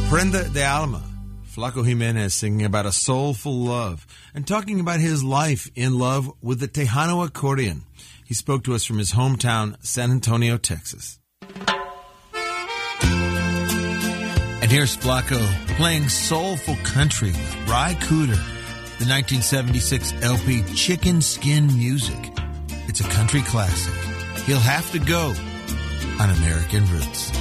Prenda de Alma, Flaco Jimenez singing about a soulful love and talking about his life in love with the Tejano accordion. He spoke to us from his hometown, San Antonio, Texas. And here's Flaco playing soulful country with Ry Cooder, the 1976 LP Chicken Skin Music. It's a country classic. He'll have to go on American Roots.